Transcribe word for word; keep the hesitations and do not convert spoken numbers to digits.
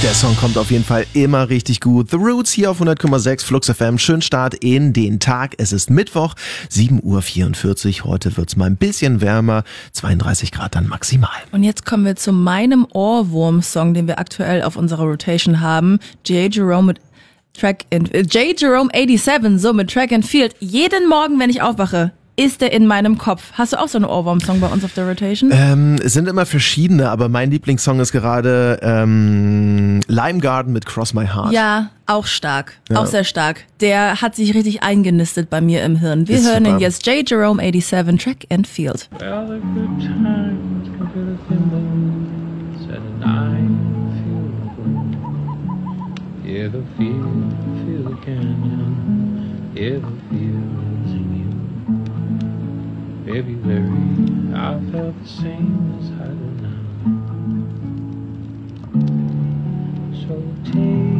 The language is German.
Der Song kommt auf jeden Fall immer richtig gut. The Roots hier auf hundert Komma sechs Flux F M. Schönen Start in den Tag. Es ist Mittwoch, sieben Uhr vierundvierzig. Heute wird's mal ein bisschen wärmer. zweiunddreißig Grad dann maximal. Und jetzt kommen wir zu meinem Ohrwurm-Song, den wir aktuell auf unserer Rotation haben. J. Jerome mit Track and, äh, J. Jerome siebenundachtzig, so mit Track and Field. Jeden Morgen, wenn ich aufwache, ist der in meinem Kopf. Hast du auch so einen Ohrwurm-Song bei uns auf der Rotation? Ähm, es sind immer verschiedene, aber mein Lieblingssong ist gerade ähm, Lime Garden mit Cross My Heart. Ja, auch stark. Ja. Auch sehr stark. Der hat sich richtig eingenistet bei mir im Hirn. Wir Ist hören super. ihn jetzt. J. Jerome siebenundachtzig, Track and Field. Well, the good times can fill the thimbles and I feel good. Yeah, the feel, feel the canyon. Yeah, the feels in you. February, I felt the same as I do now. So take